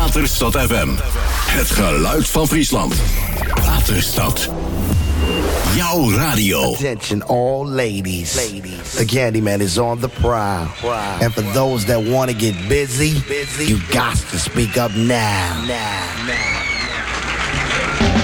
Waterstad FM. Het geluid van Friesland. Waterstad. Jouw radio. Attention all ladies. The Candyman is on the prowl. And for those that want to get busy, you got to speak up now.